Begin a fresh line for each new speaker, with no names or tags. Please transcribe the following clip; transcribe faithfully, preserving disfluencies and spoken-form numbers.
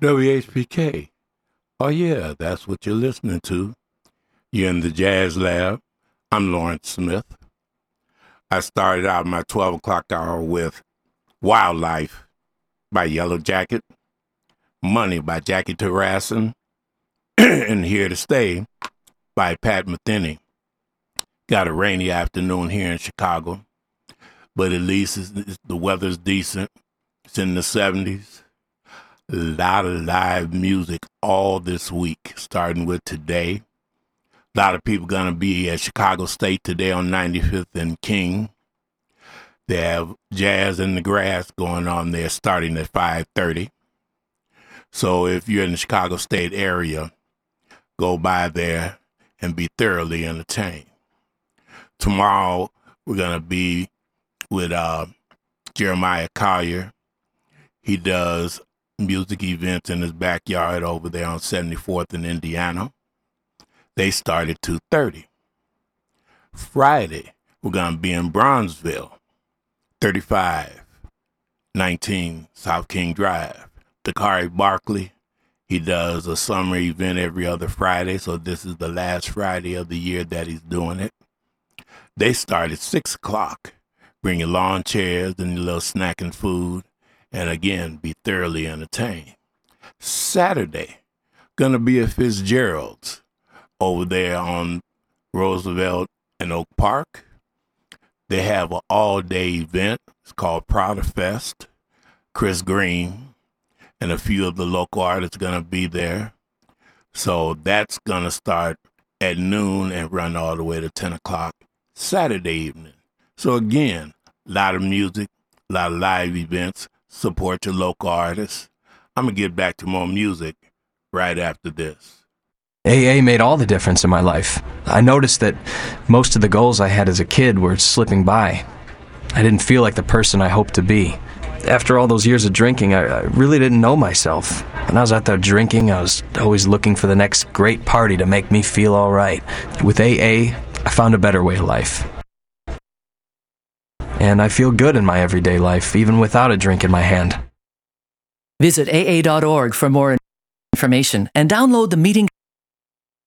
W H P K. Oh, yeah, that's what you're listening to. You're in the Jazz Lab. I'm Lawrence Smith. I started out my twelve o'clock hour with Wildlife by Yellow Jacket, Money by Jackie Tarassin, and Here to Stay by Pat Metheny. Got a rainy afternoon here in Chicago, but at least it's, it's, the weather's decent. It's in the seventies. A lot of live music all this week, starting with today. A lot of people going to be at Chicago State today on ninety-fifth and King. They have Jazz in the Grass going on there starting at five thirty. So if you're in the Chicago State area, go by there and be thoroughly entertained. Tomorrow, we're going to be with uh, Jeremiah Collier. He does music events in his backyard over there on seventy-fourth in Indiana. They start at two thirty. Friday, we're going to be in Bronzeville, thirty-five nineteen South King Drive. Dakari Barkley, he does a summer event every other Friday, so this is the last Friday of the year that he's doing it. They start at six o'clock. Bring your lawn chairs and your little snack and food, and again, be thoroughly entertained. Saturday, gonna be at Fitzgerald's over there on Roosevelt and Oak Park. They have an all-day event. It's called Prada Fest. Chris Green and a few of the local artists gonna be there. So that's gonna start at noon and run all the way to ten o'clock Saturday evening. So again, a lot of music, a lot of live events. Support your local artists. I'm going to get back to more music right after this.
A A made all the difference in my life. I noticed that most of the goals I had as a kid were slipping by. I didn't feel like the person I hoped to be. After all those years of drinking, I, I really didn't know myself. When I was out there drinking, I was always looking for the next great party to make me feel all right. With A A, I found a better way of life. And I feel good in my everyday life, even without a drink in my hand.
Visit A A dot org for more information and download the meeting